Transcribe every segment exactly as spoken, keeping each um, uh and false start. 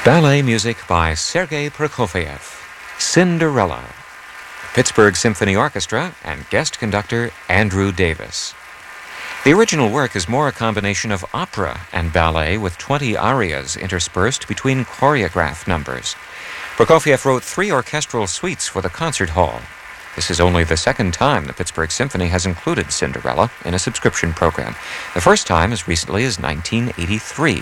Ballet music by Sergei Prokofiev, Cinderella, Pittsburgh Symphony Orchestra, and guest conductor Andrew Davis. The original work is more a combination of opera and ballet with twenty arias interspersed between choreographed numbers. Prokofiev wrote three orchestral suites for the concert hall. This is only the second time the Pittsburgh Symphony has included Cinderella in a subscription program, the first time as recently as nineteen eighty-three.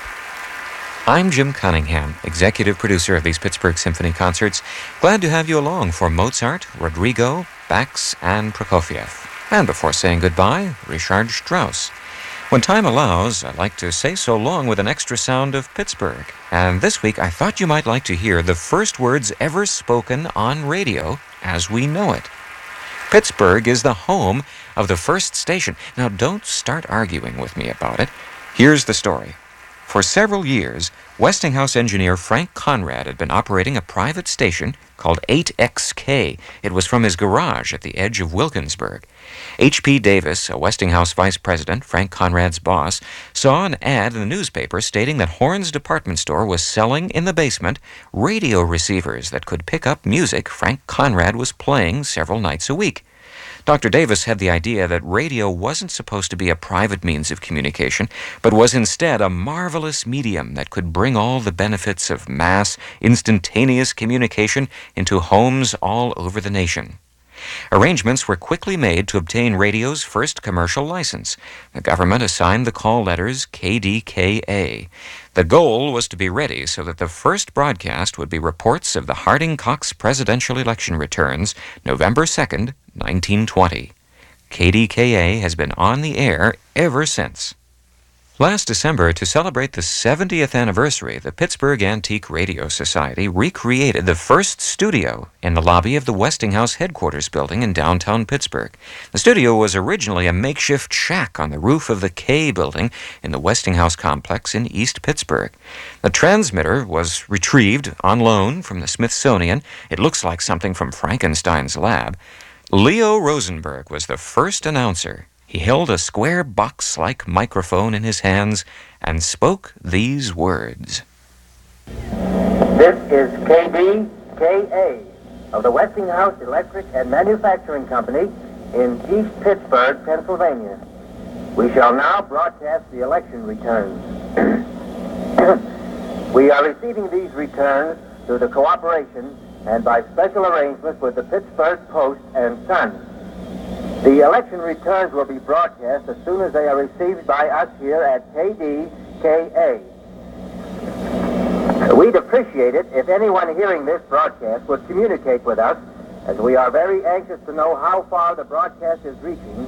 I'm Jim Cunningham, executive producer of these Pittsburgh Symphony concerts. Glad to have you along for Mozart, Rodrigo, Bax, and Prokofiev. And before saying goodbye, Richard Strauss. When time allows, I like to say so long with an extra sound of Pittsburgh. And this week, I thought you might like to hear the first words ever spoken on radio as we know it. Pittsburgh is the home of the first station. Now, don't start arguing with me about it. Here's the story. For several years, Westinghouse engineer Frank Conrad had been operating a private station called eight X K. It was from his garage at the edge of Wilkinsburg. H P Davis, a Westinghouse vice president, Frank Conrad's boss, saw an ad in the newspaper stating that Horn's department store was selling in the basement radio receivers that could pick up music Frank Conrad was playing several nights a week. Doctor Davis had the idea that radio wasn't supposed to be a private means of communication, but was instead a marvelous medium that could bring all the benefits of mass, instantaneous communication into homes all over the nation. Arrangements were quickly made to obtain radio's first commercial license. The government assigned the call letters K D K A. The goal was to be ready so that the first broadcast would be reports of the Harding-Cox presidential election returns, November second, nineteen twenty. K D K A has been on the air ever since. Last December, to celebrate the seventieth anniversary, the Pittsburgh Antique Radio Society recreated the first studio in the lobby of the Westinghouse headquarters building in downtown Pittsburgh. The studio was originally a makeshift shack on the roof of the K building in the Westinghouse complex in East Pittsburgh. The transmitter was retrieved on loan from the Smithsonian. It looks like something from Frankenstein's lab. Leo Rosenberg was the first announcer. He held a square box-like microphone in his hands and spoke these words. This is K D K A of the Westinghouse Electric and Manufacturing Company in East Pittsburgh, Pennsylvania. We shall now broadcast the election returns. We are receiving these returns through the cooperation and by special arrangement with the Pittsburgh Post and Sun. The election returns will be broadcast as soon as they are received by us here at K D K A. We'd appreciate it if anyone hearing this broadcast would communicate with us, as we are very anxious to know how far the broadcast is reaching.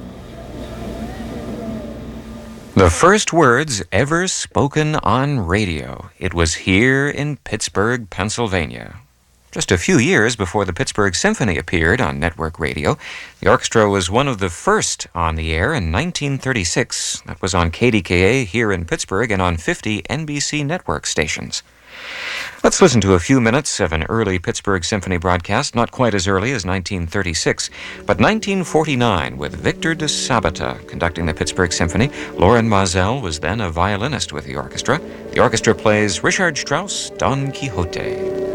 The first words ever spoken on radio. It was here in Pittsburgh, Pennsylvania. Just a few years before the Pittsburgh Symphony appeared on network radio, the orchestra was one of the first on the air in nineteen thirty-six. That was on K D K A here in Pittsburgh and on fifty N B C network stations. Let's listen to a few minutes of an early Pittsburgh Symphony broadcast, not quite as early as nineteen thirty-six, but nineteen forty-nine, with Victor de Sabata conducting the Pittsburgh Symphony. Loren Maazel was then a violinist with the orchestra. The orchestra plays Richard Strauss' Don Quixote.